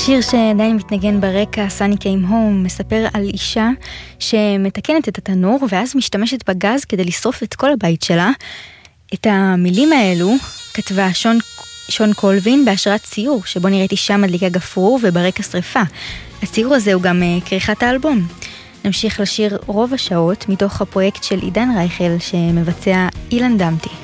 השיר שעדיין מתנגן ברקע, Sunny Came Home, מספר על אישה שמתקנת את התנור ואז משתמשת בגז כדי לשרוף את כל הבית שלה. את המילים האלו כתבה שון קולבין בהשראת ציור שבו נראית אישה מדליקה גפרור וברקע שריפה. הציור הזה הוא גם כריכת האלבום. נמשיך לשיר רוב השעות מתוך הפרויקט של עידן רייכל שמבצע אילן דמתי.